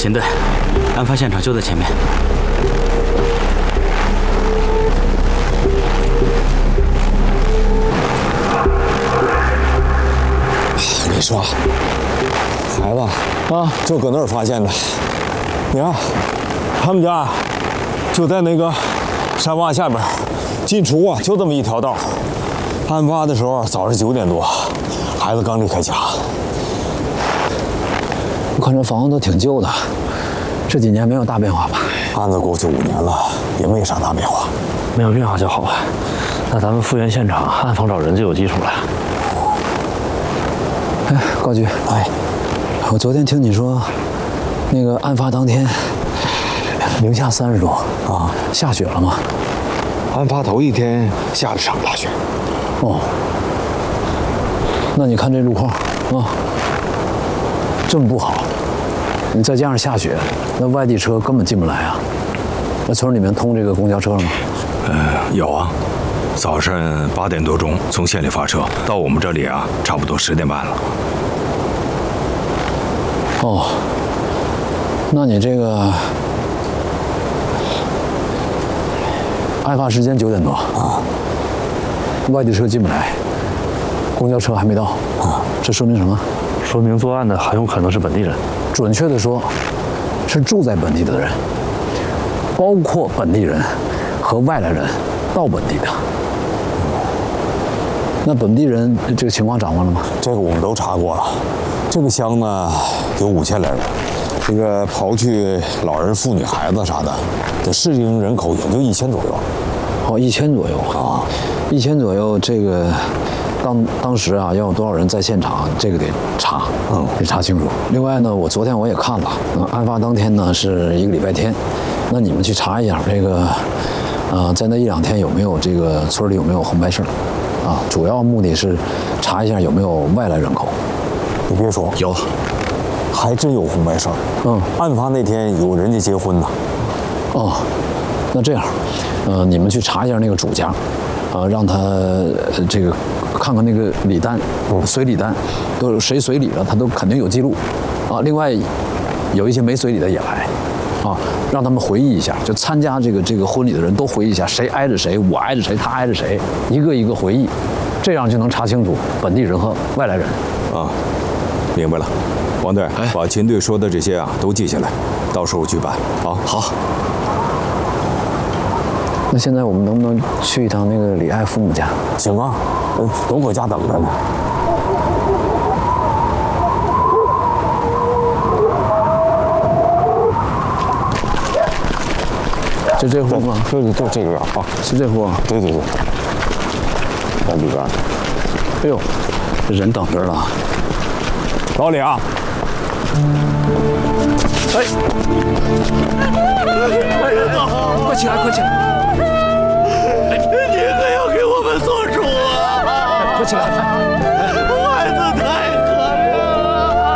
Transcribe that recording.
秦队，案发现场就在前面。 没说，孩子啊，就搁那儿发现的。你看，他们家就在那个山洼下边，进出啊就这么一条道。案发的时候早上9点多，孩子刚离开家。 我看这房子都挺旧的，这几年没有大变化吧？ 案子过去5年了，也没啥大变化。 没有变化就好啊。那咱们复原现场，暗房找人就有基础了。 哎，高局， 哎， 我昨天听你说，那个案发当天零下30度啊，下雪了吗？ 案发头1天下了场大雪。 哦，那你看这路况啊，这么不好，你再加上下雪，那外地车根本进不来啊。那村里面通这个公交车了吗？ 有啊，早上8点多钟从县里发车到我们这里啊，差不多10点半了。 哦，那你这个案发时间9点多啊，外地车进不来，公交车还没到啊，这说明什么？ 说明作案的很有可能是本地人。 准确的说，是住在本地的人，包括本地人和外来人到本地的。那本地人这个情况掌握了吗？ 这个我们都查过了。这个乡呢有5000来人，这个刨去老人、妇女、孩子啥的，这适应人口也就1000左右。 哦，1000左右啊，1000左右。这个当时啊，要有多少人在现场，这个得查，得查清楚。另外呢，昨天我也看了，案发当天呢是一个礼拜天，那你们去查一下这个，在那1、2天有没有这个村里有没有红白事啊？主要目的是查一下有没有外来人口。 你别说， 有， 还真有红白事儿。案发那天有人家结婚呢。 哦，那这样，你们去查一下那个主家，让他这个看看那个礼单，随礼单，都谁随礼了，他都肯定有记录，啊。另外，有一些没随礼的也来，啊，让他们回忆一下，就参加这个婚礼的人都回忆一下，谁挨着谁，我挨着谁，他挨着谁，一个一个回忆，这样就能查清楚本地人和外来人。 啊，明白了。王队，把秦队说的这些啊都记下来，到时候去办。好。 那现在我们能不能去一趟那个李爱父母家？ 行啊，都搁家等着呢。 就这户吗？ 就这个啊， 是这户啊？ 对，在里边。 哎呦，这人等着了。 老李啊！ 哎，快起来，快起来！